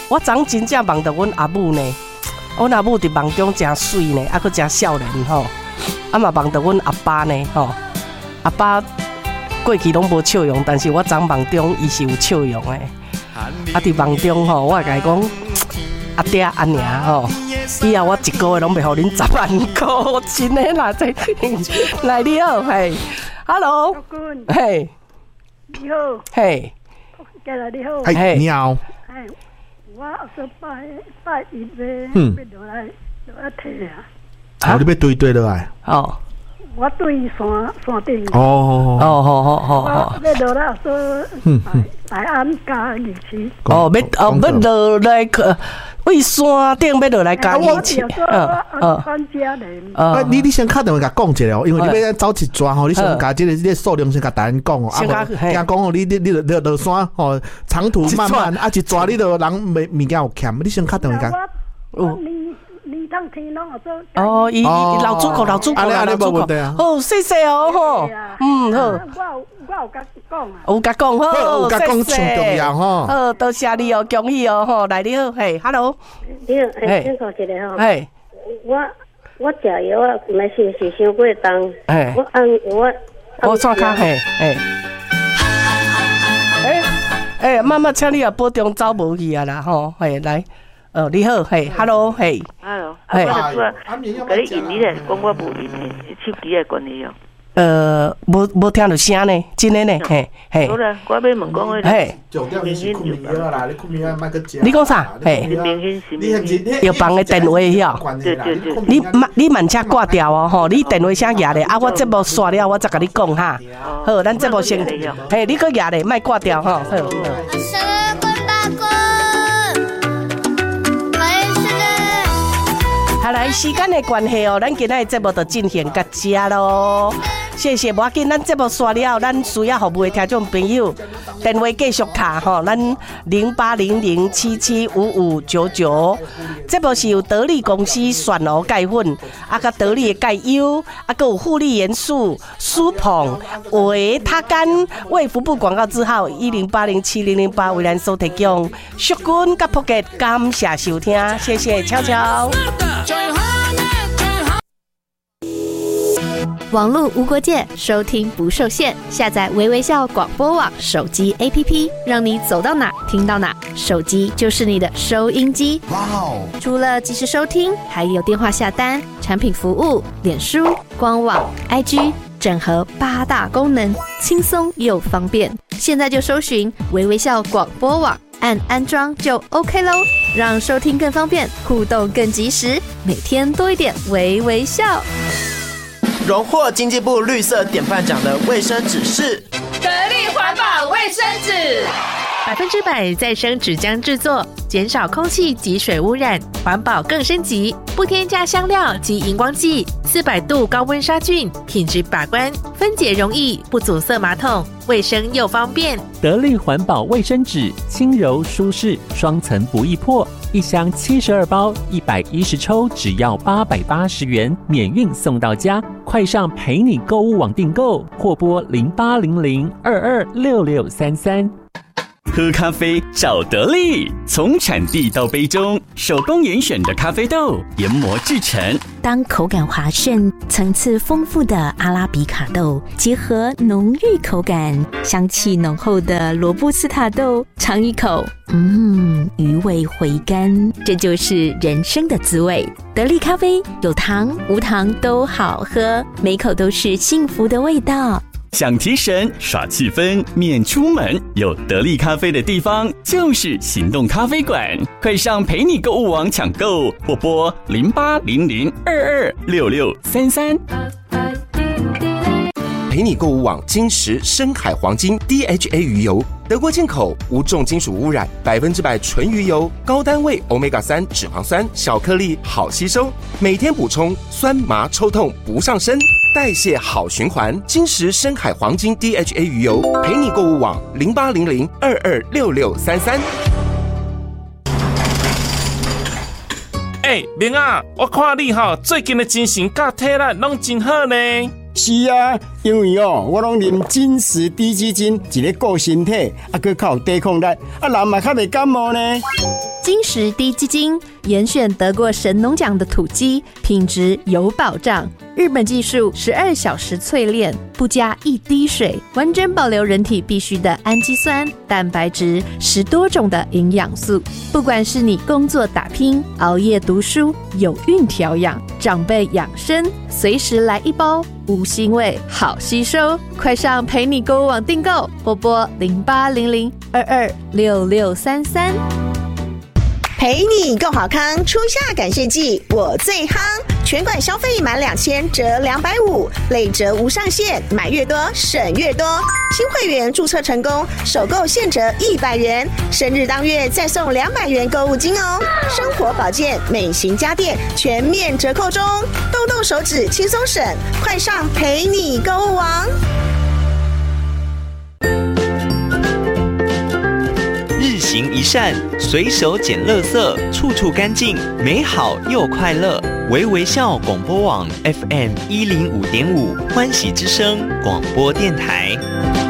我昨真正梦到阮阿母呢，阮阿母伫梦中真水呢，还佫真少年吼，嘛梦到阮阿爸呢吼，阿爸过去拢无笑容，但是我昨梦中伊是有笑容的，伫梦中吼，我会甲伊讲，阿爹阿娘吼。以后我一个月拢袂互恁10万块，真诶啦！这来你好，嘿 ，Hello， 嘿， 你好， 嘿， 家来你好， 嘿，你好， 哎，我说拜一要落来摕啊， 好，你要对落来， 哦， 我对山顶， 哦， 我要落来说，大安加日期， 要落来为山顶要落来加日期， 参加咧， 你先打电话甲讲一下哦，因为你要走一抓吼，你先甲这个数量先甲大人讲哦，惊讲哦，你落山吼，长途漫漫一抓你就人物件有欠，你先打电话甲。 你当天拢做哦，伊老主顾，老主顾，好，谢谢哦，吼，好， 我有甲讲啊， 有甲讲好， 有甲讲上重要吼， 好，多谢你哦，恭喜哦，吼，来你好，嘿 ，Hello， 你好，请坐一下吼， 嘿， 我食药啊，毋是伤过重， 我刷卡嘿，妈妈，请你也保重走无去啊啦，吼，嘿，来。你好，嘿 ，Hello， 嘿 ，Hello， 嘿，甲你引你咧，讲我无引诶，手机诶关系哦。 无听到声呢，真诶呢，嘿。 好啦，我要问讲迄个， 嘿， 重点是困眠药啦，你困眠药莫去食。 你讲啥？嘿，药房诶电话遐， 对， 你慢车挂掉哦，吼，你电话先压咧，我节目煞了，我再甲你讲哈。好，咱节目先，嘿，你搁压咧，莫挂掉哈。好。好来，时间的关系哦，咱今仔的节目就进行到这咯。谢谢，无要紧，咱节目煞了，咱需要服务的听众朋友，电话继续卡吼，咱0800775599。节目是由得力公司选鹅钙粉，甲得力的钙优，佮有护理元素、舒捧、维他甘为服部广告字号10807008为咱所提供。淑君甲普吉，感谢收听，谢谢，悄悄。 网络无国界，收听不受限。下载微微笑广播网手机 APP， 让你走到哪听到哪。手机就是你的收音机。哇哦！除了即时收听，还有电话下单、产品服务、脸书、官网、IG， 整合8大功能，轻松又方便。现在就搜寻微微笑广播网，按安装就 OK 咯，让收听更方便，互动更及时，每天多一点微微笑。 荣获经济部绿色典范奖的卫生纸是得力环保卫生纸 ，100%再生纸浆制作，减少空气及水污染，环保更升级，不添加香料及荧光剂，400度高温杀菌，品质把关，分解容易，不阻塞马桶，卫生又方便。 得力环保卫生纸，轻柔舒适，双层不易破。一箱72包，110抽，只要880元，免运送到家。快上陪你购物网订购，或拨0800226633。 喝咖啡找得力，从产地到杯中，手工严选的咖啡豆研磨制成。 当口感滑顺、层次丰富的阿拉比卡豆结合浓郁口感、香气浓厚的罗布斯塔豆，尝一口，余味回甘，这就是人生的滋味。得力咖啡有糖无糖都好喝，每口都是幸福的味道。 想提神耍气氛免出门，有得力咖啡的地方就是行动咖啡馆。快上陪你购物网抢购，或拨0800226633。 陪你购物网金石深海黄金 DHA 鱼油，德国进口，无重金属污染，100%纯鱼油，高单位 Omega-3 脂肪酸，小颗粒好吸收，每天补充，酸麻抽痛不上身，代谢好循环。金石深海黄金 DHA 鱼油，陪你购物网0800226633。 明啊，我看你最近的精神甲体力拢真好呢。 是啊，因为我拢啉金石低基金，一个顾身体，还佫较有抵抗力，人嘛较袂感冒呢。 金石低基金严选得过神农奖的土鸡，品质有保障。日本技术12小时淬炼，不加一滴水，完整保留人体必需的氨基酸、蛋白质，10多种的营养素。不管是你工作打拼、熬夜读书、有孕调养、长辈养生，随时来一包，无腥味，好吸收。快上陪你购物网订购，拨拨0800226633。 陪你够好康，初夏感谢季我最夯，全馆消费满2000折250，累折无上限，买越多省越多。新会员注册成功，首购现折100元，生日当月再送200元购物金哦。生活保健、美型家电全面折扣中，动动手指轻松省，快上陪你购物网。 日行一善，随手捡垃圾，处处干净，美好又快乐。微微笑广播网 FM105.5，欢喜之声广播电台。